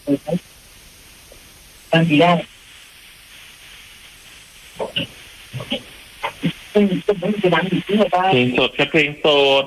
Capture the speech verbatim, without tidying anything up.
ตั้งทีได้ซึ่งซึ่งมันจะดังอยู่ที่ไหนบ้างเพลงสดครับเพลงสด